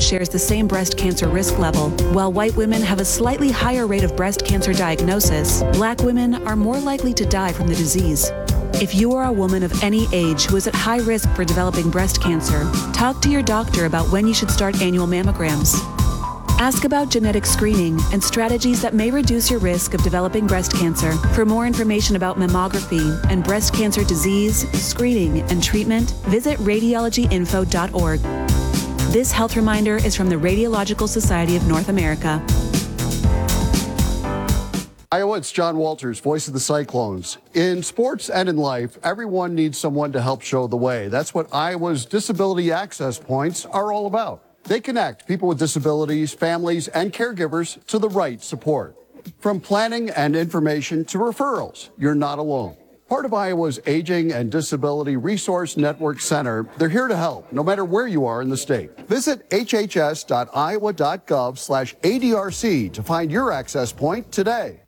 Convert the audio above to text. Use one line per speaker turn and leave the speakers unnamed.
shares the same breast cancer risk level. While white women have a slightly higher rate of breast cancer diagnosis, Black women are more likely to die from the disease. If you are a woman of any age who is at high risk for developing breast cancer, talk to your doctor about when you should start annual mammograms. Ask about genetic screening and strategies that may reduce your risk of developing breast cancer. For more information about mammography and breast cancer disease, screening, and treatment, visit radiologyinfo.org. This health reminder is from the Radiological Society of North America.
Iowa, it's John Walters, voice of the Cyclones. In sports and in life, everyone needs someone to help show the way. That's what Iowa's Disability Access Points are all about. They connect people with disabilities, families, and caregivers to the right support. From planning and information to referrals, you're not alone. Part of Iowa's Aging and Disability Resource Network Center, they're here to help, no matter where you are in the state. Visit hhs.iowa.gov/ADRC to find your access point today.